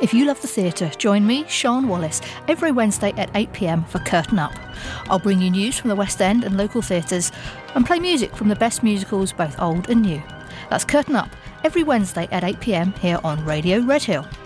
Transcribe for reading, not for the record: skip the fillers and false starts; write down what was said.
If you love the theatre, join me, Sian Wallace, every Wednesday at 8 p.m. for Curtain Up. I'll bring you news from the West End and local theatres and play music from the best musicals, both old and new. That's Curtain Up, every Wednesday at 8 p.m. here on Radio Redhill.